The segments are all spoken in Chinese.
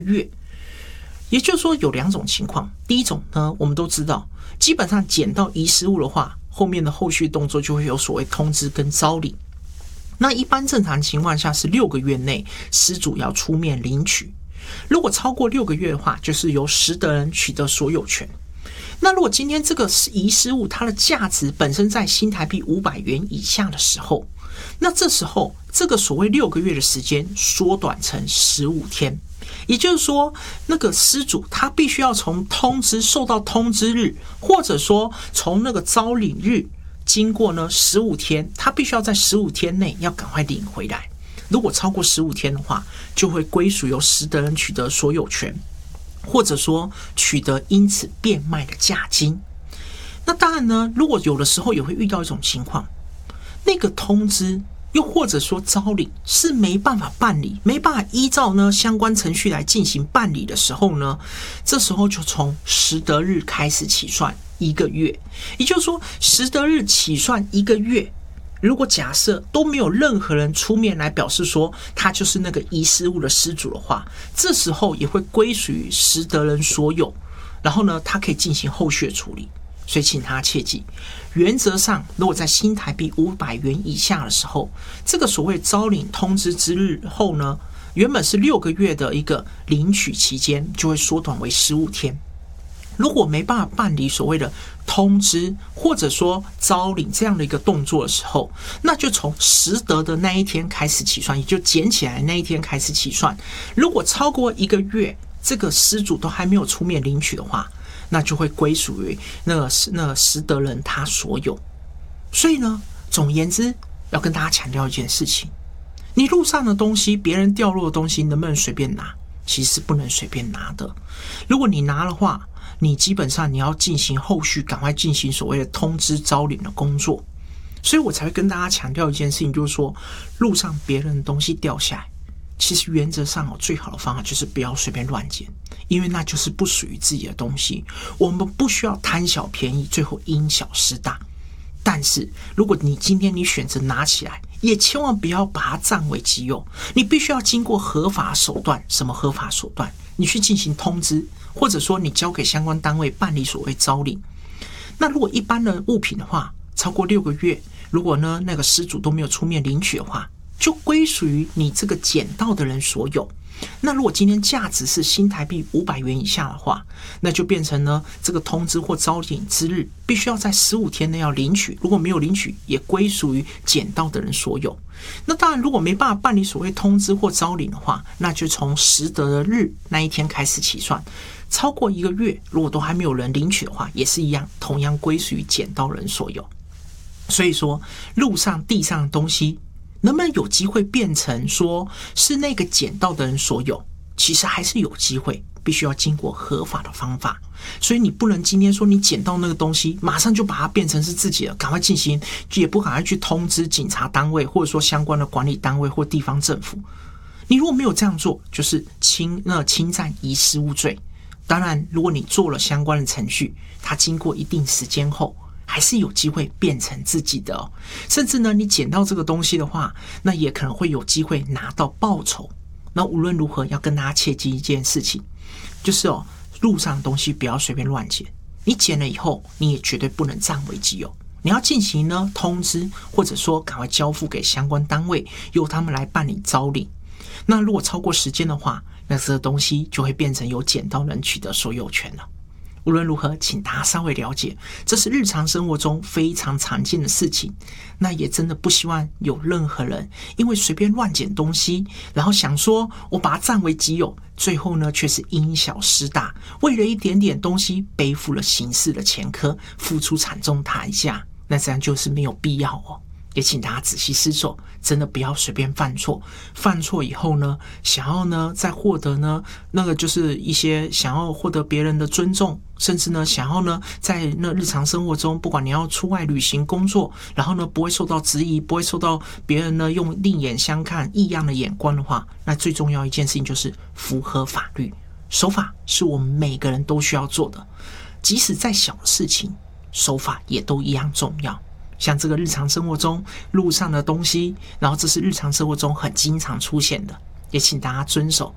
月。也就是说有两种情况，第一种呢，我们都知道，基本上捡到遗失物的话，后面的后续动作就会有所谓通知跟招领。那一般正常情况下是6个月内失主要出面领取，如果超过6个月的话，就是由拾得人取得所有权。那如果今天这个遗失物它的价值本身在新台币500元以下的时候，那这时候这个所谓6个月的时间缩短成15天，也就是说那个失主他必须要从受到通知日，或者说从那个招领日经过呢15天，他必须要在15天内要赶快领回来。如果超过15天的话，就会归属由拾得人取得所有权，或者说取得因此变卖的价金。那当然呢，如果有的时候也会遇到一种情况，那个通知又或者说招领是没办法办理，没办法依照呢相关程序来进行办理的时候呢，这时候就从拾得日开始起算1个月。也就是说，拾得日起算1个月，如果假设都没有任何人出面来表示说他就是那个遗失物的失主的话，这时候也会归属于拾得人所有，然后呢，他可以进行后续的处理。所以请他切记，原则上如果在新台币500元以下的时候，这个所谓招领通知之日后呢，原本是6个月的一个领取期间就会缩短为15天。如果没办法办理所谓的通知或者说招领这样的一个动作的时候，那就从拾得的那一天开始起算，也就捡起来那一天开始起算。如果超过1个月，这个失主都还没有出面领取的话，那就会归属于那个拾得人他所有。所以呢，总言之，要跟大家强调一件事情，你路上的东西，别人掉落的东西能不能随便拿？其实是不能随便拿的。如果你拿的话，你基本上你要进行后续赶快进行所谓的通知招领的工作。所以我才会跟大家强调一件事情，就是说路上别人的东西掉下来，其实原则上最好的方法就是不要随便乱捡，因为那就是不属于自己的东西。我们不需要贪小便宜，最后因小失大。但是如果你今天你选择拿起来，也千万不要把它占为己有，你必须要经过合法手段。什么合法手段？你去进行通知，或者说你交给相关单位办理所谓招领。那如果一般的物品的话，超过6个月，如果呢那个失主都没有出面领取的话，就归属于你这个捡到的人所有。那如果今天价值是新台币500元以下的话，那就变成呢这个通知或招领之日必须要在15天内要领取，如果没有领取，也归属于捡到的人所有。那当然，如果没办法办理所谓通知或招领的话，那就从拾得的日那一天开始起算。超过1个月，如果都还没有人领取的话，也是一样，同样归属于捡到人所有。所以说，路上地上的东西能不能有机会变成说是那个捡到的人所有，其实还是有机会，必须要经过合法的方法。所以你不能今天说你捡到那个东西马上就把它变成是自己的，赶快进行，也不赶快去通知警察单位或者说相关的管理单位或地方政府。你如果没有这样做，就是侵占遗失物罪。当然如果你做了相关的程序，它经过一定时间后还是有机会变成自己的哦。甚至呢，你捡到这个东西的话，那也可能会有机会拿到报酬。那无论如何，要跟大家切记一件事情，就是路上的东西不要随便乱捡。你捡了以后，你也绝对不能占为己有。你要进行呢通知，或者说赶快交付给相关单位，由他们来办理招领。那如果超过时间的话，那这个东西就会变成由捡到人取得所有权了。无论如何，请大家稍微了解，这是日常生活中非常常见的事情。那也真的不希望有任何人因为随便乱捡东西，然后想说我把它占为己有，最后呢却是因小失大，为了一点点东西背负了刑事的前科，付出惨重代价，那这样就是没有必要哦。也请大家仔细思索，真的不要随便犯错。犯错以后呢，想要呢再获得呢那个就是一些想要获得别人的尊重，甚至呢想要呢在那日常生活中，不管你要出外旅行工作，然后呢不会受到质疑，不会受到别人呢用另眼相看异样的眼光的话，那最重要一件事情就是符合法律。守法是我们每个人都需要做的，即使再小的事情，守法也都一样重要。像这个日常生活中路上的东西，然后这是日常生活中很经常出现的，也请大家遵守。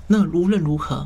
那无论如何，